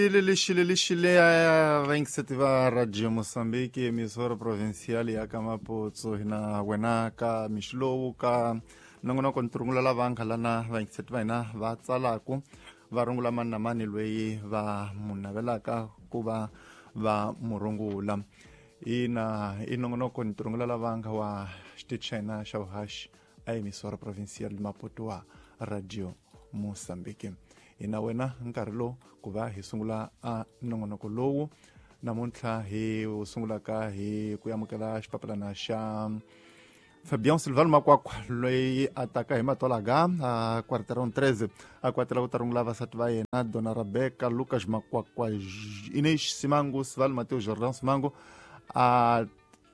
Lixile a 27 va Radio Moçambique, emissora provincial ya Kamapotso hina wenaka mishlowu ka nongona kontrungula lavanga lana 27 vaina va tsalaka va rungula mani na mani lweyi va munavelaka ku va murungula ina inongona kontrungula lavanga wa xitichena xa vuhaxi a emissora provincial Maputo wa Radio Moçambique. Ina wena nkarhi lowu ku va hi sungula a nongonoko lowu namuntlha hi sungula ka hi ku amukela xipapalana xa Fabião Silvano Makwakwa loyi a taka hi matolaga a quarteirão 13 a kwatela ku ta rungula vasati va yena Dona Rebecca Lucas Makwakwa Inês Simango Silvano Mateus Jordão Simango a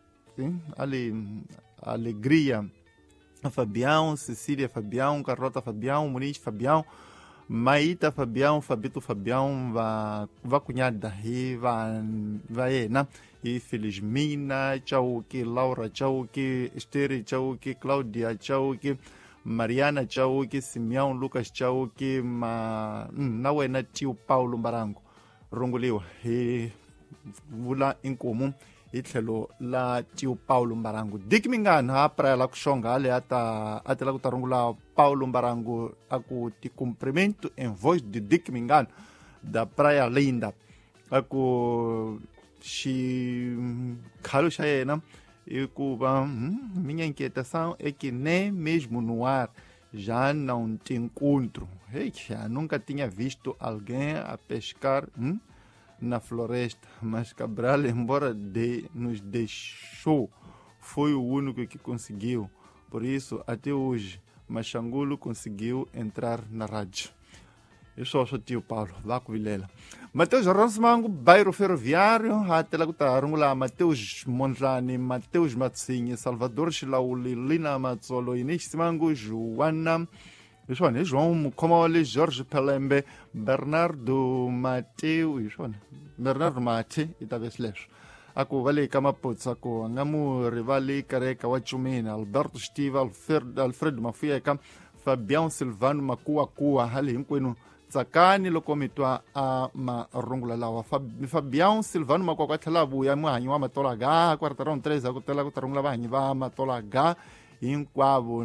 Alegria Fabião Cecília Fabião Carlota Fabião Muniz Fabião Maíta Fabião, Fabito Fabião, va cunhada e va yena e Felizmina, Chauki, Laura Chauki, Esteri Chauki, Cláudia Chauki, Mariana Chauki, Simeão Lucas Chauki, na wena tio Paulo Mbarango, Runguliwa e vula em comum e tlhelo la tio Paulo Mbarango. Dik mingana a praia la kushonga ale até lá que rungula Paulo Mbarango aku te cumprimento em voz de Dik Mingano da Praia Linda. Aku shi khalo xa yena e kuva minha inquietação é que nem mesmo no ar já não te encontro. Já nunca tinha visto alguém a pescar na floresta, mas Cabral, embora nos deixou, foi o único que conseguiu. Por isso, até hoje, Machangulo conseguiu entrar na rádio. Eu sou o tio Paulo, lá com Vilela. Mateus Rosmango, bairro ferroviário, até lá que está lá, Mateus Monlani, Mateus Matsinha, Salvador Chilauli, Lina Mazzolo, Inês Simango, Joana, João Mukomole, Jorge Pelembe, Bernardo Mateu, Bernardo Mate, e talvez Leixo. Ako vale Kamapotso, ako angamu rivali Careca Wachumina, Alberto Stiva, Alfredo Mafieka, Fabião Silvano Makua, hali inkwenu tsakani loko mitwa a marungula lawa. Fabião Silvano Makua tlhabu ya muhanyi wa matolaga, quarteirão 13 ako tela ku tarungula vahanyi va matolaga, hinkwavo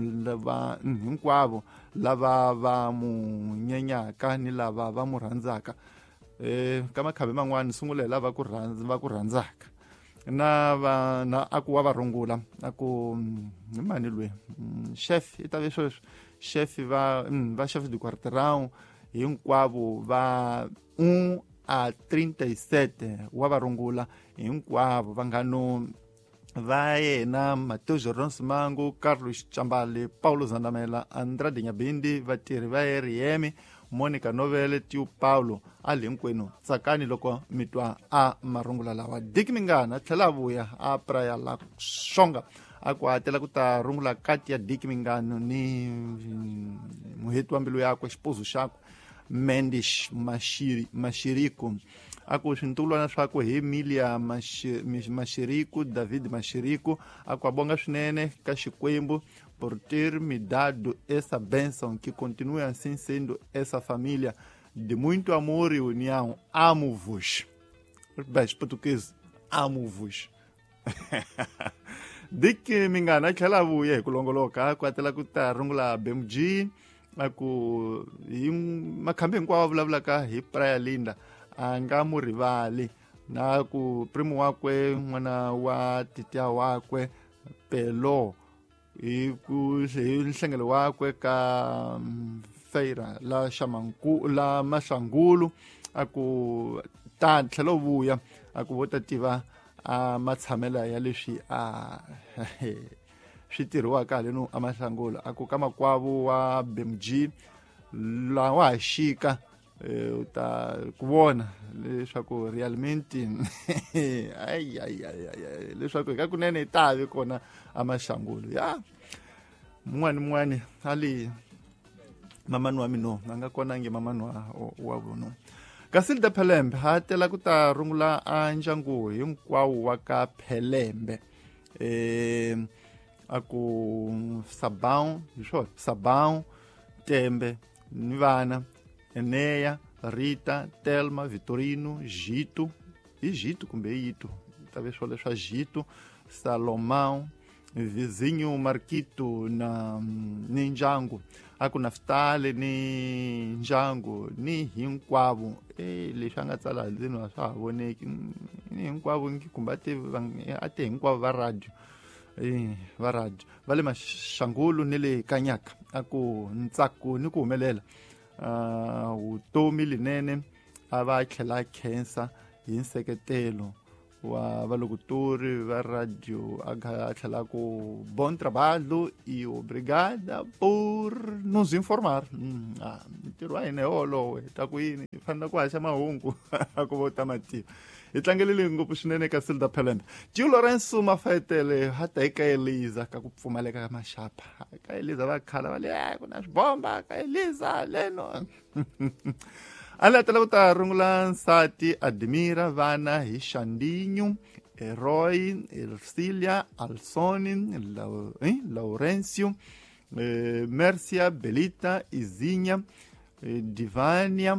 lava va mu nyenyaka ni lava va mu rhandzaka ka makhavi man'wani sungulela va ku rhandzaka na aku wa va rungula aku mani lwe chef i ta ve sweswo chef va chef de quarteirão hinkwavo va 1 a 37 wa va rungula hinkwavo va nga no va yena Mateus Jordão Simango, Carlos Chambale, Paulo Zandamela, Andrade Nyabindi, vatirhi va RM, Monica Novele, tio Paulo, ali hinkwenu tsakani loko mitwa a marungula lawa. Dik Mingana tlhela vuya a praia la Shonga a ku hatela ku ta rungula Katia Dik Mingano ni muheti wa mbilu yakwe xipuzu xakwe Mendes Mashiriko. Ako swintulwana swakwe hi Emilia Mashirico, David Mashirico, ako abonga swinene ka Xikwembu por ter me dado essa bênção que continue assim sendo essa família de muito amor e união. Amo-vos. Beijo português. Amo-vos. Dik Mingana tlhela vuya hi ku longoloka ku atela ku ta rungula BMG aku hi makhambi hinkwawo vulavulaka hi Praia Linda anga mu rivali na ku primo wakwe n'wana wa titia wakwe Pelo hi ku nhlengelo wakwe ka Feira la Mashangulu aku ta tlhelo vuya aku vo ta tiva a matshamela ya leswi a swi tirhiwaka haleno a Mashangulu aku ka makwavo wa BMG la wa xika u ta ku vona leswaku realmente ai leswaku ka kunene ta ve kona a Mashangulu ya mun'wani ali mamani wa mino a nga konangi mamani wa vono Kasilda Pelembe hatela ku ta rungula a ndyangu hinkwawo wa ka Pelembe aku Sabão Tembe ni vana Eneya Rita, Telma, Vitorino, Gito, e Gito com Beito, talvez falei só Gito, Salomão, vizinho Marquito na Ndjango, aku Naftali ni Ndjango, ni hinkwavo, leswi a nga tsala haleni a swa ha voneki, ni hinkwavo ngikumba ate hinkwavo va radio. Va radio va le Maxangulu ni le Kanyaka aku ntsako ni ku humelela vutomi linene a va tlhela khensa hi nseketelo wa valokutori va radio a tlhela ku bom trabalho e obrigada por nos informar. Ntirho wa hina hi wolowo ta ku yini hi fanele ku haxa mahungu a ku vota mativa hi tlangelile ngopfu swinene ka Silda Phelembe. Gio Lorenzo Mafetele hata eka Eliza ka ku pfumaleka ka maxapa ka Eliza va khala va le ku na swibomba ka Eliza leno a letela ku ta rungula nsati Admira vana hi Xandinho, Roy, Ercilia, Alsoni, Laurencio, Mercia, Belita, Izinha, Divania,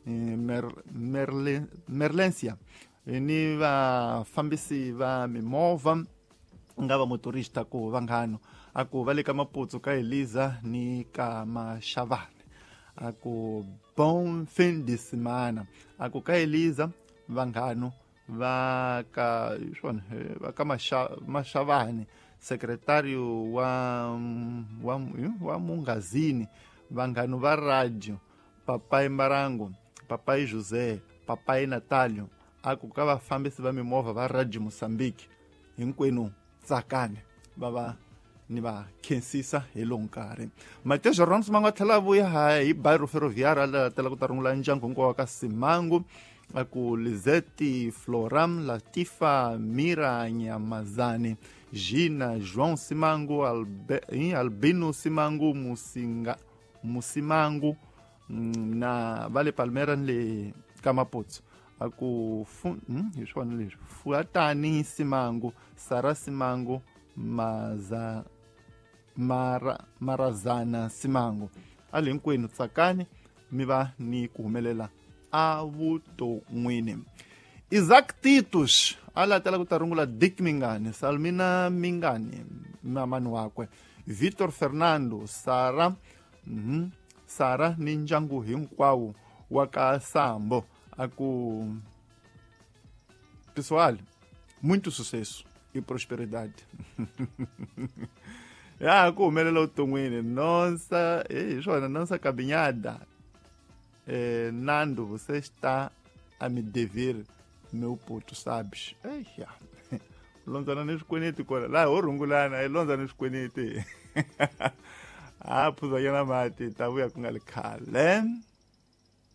Merlencia. Ni vafambisi va mimova nga va motorista ku vanghano aku va le ka Maputsu ka Eliza ni ka Mashavane aku bom fin de semana aku ka Eliza vanghano va ka Mashavane secretário wa Mungazini vanghano va radio papai Marango, papai José, papai Natalio aku ka vafambisi va mimova va radio Moçambique hinkwenu tsakane va ni va khensisa hi lo nkarhi. Matejo Rons mangu a tlhela vuya hi bairro ferroviário a tela ku ta rungula ndyangu hinkwawo ka Simangu aku Lizette, Floram, Latifa, Mira Nyamazane, Gina, João Simangu, Albino Simangu, Musimangu na Vale Palmeira le Kamaputsu aku Fuatani Simangu, Sara Simangu, Marazana Simangu. Ali hinkwenu tsakani mi va ni ku humelela a vuton'wini. Isaac Titus ala tela ku ta rungula Dick Mingani, Salmina Mingani mamani wakwe, Vitor Fernando, Sara ni ndyangu hinkwawo wa ka Sambo aku pessoal, muito sucesso e prosperidade. Ku humelela vuton'wini nossa nossa caminhada. Nando, você está a me dever, meu puto, sabes? Lonzana nos conhece, lá, orungulana, lonzana nos conhece. Pusa yana mate, tavuya kungali kale.